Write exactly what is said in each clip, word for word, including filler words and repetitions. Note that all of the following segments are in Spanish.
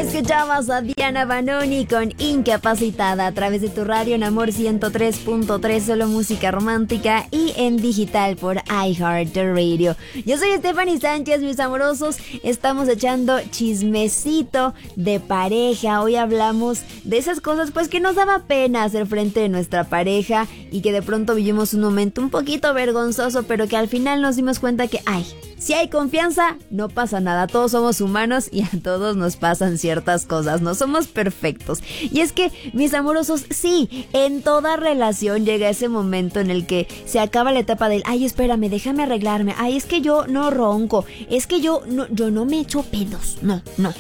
Escuchabas a Diana Banoni con Incapacitada a través de tu radio en Amor ciento tres punto tres, solo música romántica, y en digital por iHeartRadio. Yo soy Stephanie Sánchez, mis amorosos. Estamos echando chismecito de pareja. Hoy hablamos de esas cosas pues que nos daba pena hacer frente de nuestra pareja y que de pronto vivimos un momento un poquito vergonzoso, pero que al final nos dimos cuenta que ay, si hay confianza, no pasa nada. Todos somos humanos y a todos nos pasan ciertas cosas. No somos perfectos. Y es que, mis amorosos, sí, en toda relación llega ese momento en el que se acaba la etapa del ay, espérame, déjame arreglarme. Ay, es que yo no ronco. Es que yo no, yo no me echo pedos. No, no.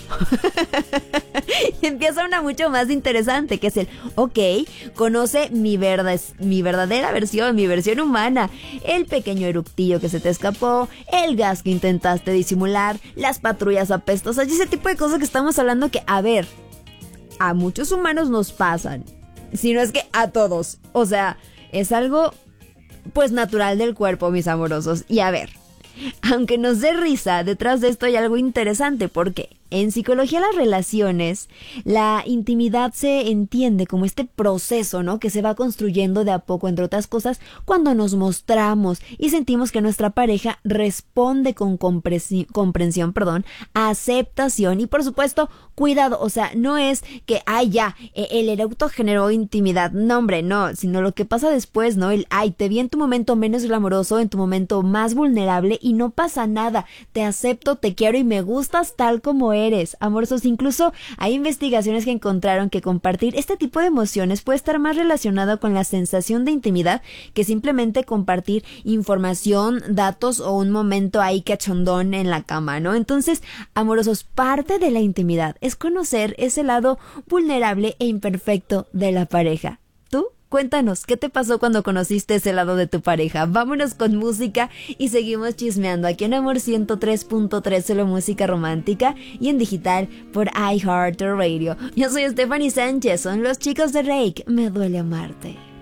Y empieza una mucho más interesante, que es el, ok, conoce mi, verdad, mi verdadera versión, mi versión humana. El pequeño eructillo que se te escapó, el gas que intentaste disimular, las patrullas apestosas y ese tipo de cosas que estamos hablando que, a ver, a muchos humanos nos pasan, si no es que a todos. O sea, es algo pues natural del cuerpo, mis amorosos. Y a ver, aunque nos dé risa, detrás de esto hay algo interesante, porque en psicología de las relaciones, la intimidad se entiende como este proceso, ¿no?, que se va construyendo de a poco, entre otras cosas, cuando nos mostramos y sentimos que nuestra pareja responde con comprensión, comprensión, perdón, aceptación y, por supuesto, cuidado. O sea, no es que, ay, ya, el eructo generó intimidad. No, hombre, no, sino lo que pasa después, ¿no? El, ay, te vi en tu momento menos glamoroso, en tu momento más vulnerable y no pasa nada. Te acepto, te quiero y me gustas tal como eres. Eres, amorosos. Incluso hay investigaciones que encontraron que compartir este tipo de emociones puede estar más relacionado con la sensación de intimidad que simplemente compartir información, datos o un momento ahí cachondón en la cama, ¿no? Entonces, amorosos, parte de la intimidad es conocer ese lado vulnerable e imperfecto de la pareja. ¿Tú? Cuéntanos, ¿qué te pasó cuando conociste ese lado de tu pareja? Vámonos con música y seguimos chismeando aquí en Amor ciento tres punto tres, solo música romántica, y en digital por iHeartRadio. Yo soy Stephanie Sánchez, son los chicos de Rake, Me Duele Amarte.